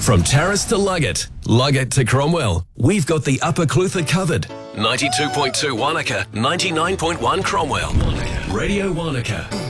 From Terrace to Luggett to Cromwell, we've got the Upper Clutha covered. 92.2 Wanaka, 99.1 Cromwell. Radio Wanaka.